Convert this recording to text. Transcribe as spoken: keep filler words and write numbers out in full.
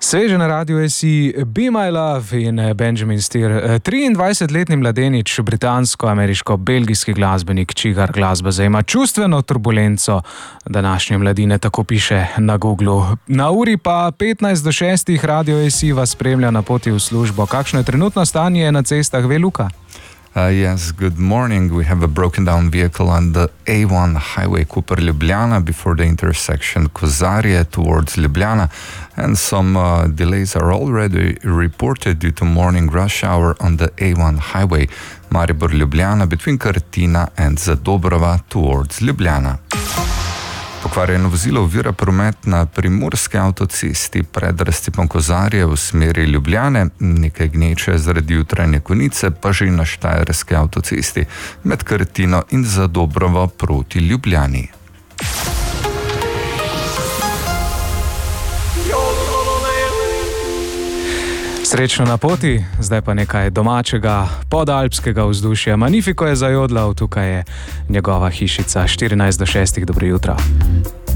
Sveže na radiu S I Be My Love in Benjamin Steer, triindvajsetletni mladenič, britansko-ameriško-belgijski glasbenik, čigar glasba zajema čustveno turbulenco današnje mladine, tako piše na Googlu. Na uri pa petnajst do šestih radio S I vas spremlja na poti v službo. Kakšno je trenutno stanje na cestah, ve Luka? Uh, yes, good morning. We have a broken down vehicle on the A one highway Koper-Ljubljana before the intersection Kozarje towards Ljubljana, and some uh, delays are already reported due to morning rush hour on the A one highway Maribor-Ljubljana between Kartina and Zadobrova towards Ljubljana. Pokvarjeno vozilo ovira promet na primorski avtocesti pred razcepom Kozarje v smeri Ljubljane, nekaj gneče zaradi jutranje konice pa že na štajerski avtocesti med Kartino in Zadobrovo proti Ljubljani. Srečno na poti, zdaj pa nekaj domačega podalpskega vzdušja. Magnifico je zajodlal, tukaj je njegova hišica. štirinajst do šestih, dobro jutro.